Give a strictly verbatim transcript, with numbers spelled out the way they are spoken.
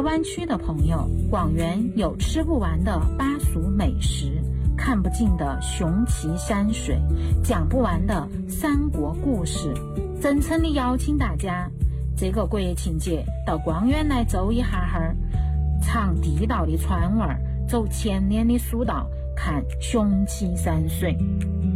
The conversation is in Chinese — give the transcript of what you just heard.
湾区的朋友，广元有吃不完的巴蜀美食，看不尽的雄奇山水，讲不完的三国故事。真诚地邀请大家这个国庆节到广元来走一哈哈，尝地道的川味，走千年的蜀道，看雄奇山水。